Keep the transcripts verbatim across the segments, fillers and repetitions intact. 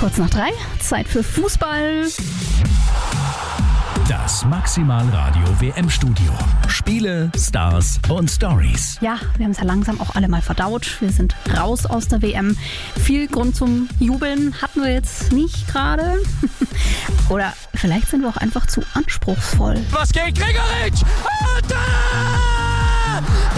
Kurz nach drei, Zeit für Fußball. Das Maximalradio W M-Studio. Spiele, Stars und Stories. Ja, wir haben es ja langsam auch alle mal verdaut. Wir sind raus aus der W M. Viel Grund zum Jubeln hatten wir jetzt nicht gerade. Oder vielleicht sind wir auch einfach zu anspruchsvoll. Was geht, Gregoritsch? Und da! Da!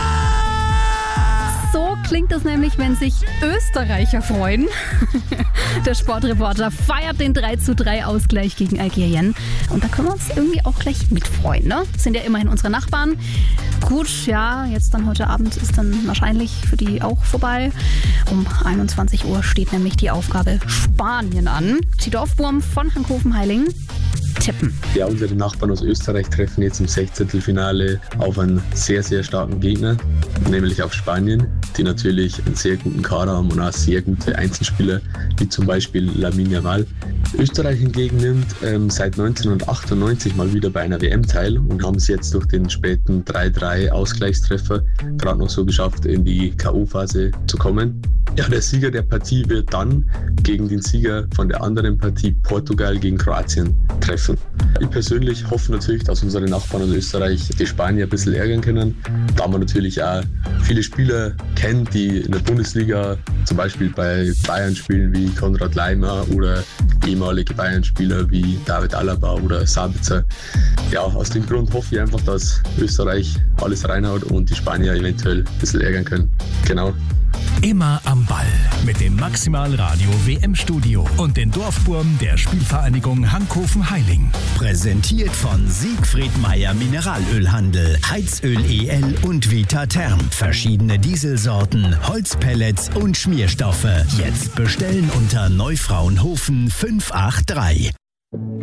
So klingt es nämlich, wenn sich Österreicher freuen. Der Sportreporter feiert den drei zu drei Ausgleich gegen Algerien. Und da können wir uns irgendwie auch gleich mitfreuen, ne? Sind ja immerhin unsere Nachbarn. Gut, ja, jetzt dann heute Abend ist dann wahrscheinlich für die auch vorbei. Um einundzwanzig Uhr steht nämlich die Aufgabe Spanien an. Die Dorfburm von Hankhofen-Heiling tippen. Ja, unsere Nachbarn aus Österreich treffen jetzt im Sechzehntelfinale auf einen sehr, sehr starken Gegner, nämlich auf Spanien, die natürlich einen sehr guten Kader haben und auch sehr gute Einzelspieler, wie zum Beispiel Lamine Yamal. Österreich hingegen nimmt ähm, seit neunzehnhundertachtundneunzig mal wieder bei einer W M teil und haben es jetzt durch den späten drei drei Ausgleichstreffer gerade noch so geschafft, in die K O-Phase zu kommen. Ja, der Sieger der Partie wird dann gegen den Sieger von der anderen Partie Portugal gegen Kroatien treffen. Ich persönlich hoffe natürlich, dass unsere Nachbarn aus Österreich die Spanier ein bisschen ärgern können, da man natürlich auch viele Spieler kennt, die in der Bundesliga zum Beispiel bei Bayern spielen, wie Konrad Laimer oder ehemalige Bayern-Spieler wie David Alaba oder Sabitzer. Ja, aus dem Grund hoffe ich einfach, dass Österreich alles reinhaut und die Spanier eventuell ein bisschen ärgern können. Genau. Immer am Ball mit dem Maximalradio W M-Studio und den Dorfburm der Spielvereinigung Hankhofen-Heiling. Präsentiert von Siegfried Meyer Mineralölhandel, Heizöl E L und Vitatherm. Verschiedene Dieselsorten, Holzpellets und Schmierstoffe. Jetzt bestellen unter Neufraunhofen fünf acht drei.